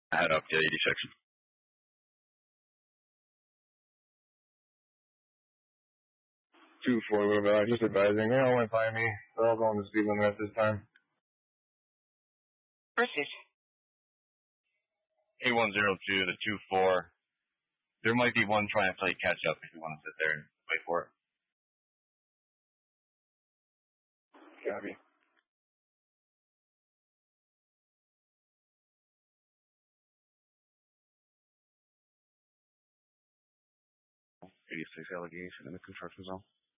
Head up to 86. 2-4 a little bit. Just advising. They all went by me. They're all going to speed limit at this time. Proceed. A102 to 24. There might be one trying to play catch up if you want to sit there and wait for it. Copy. Allegation in the construction zone.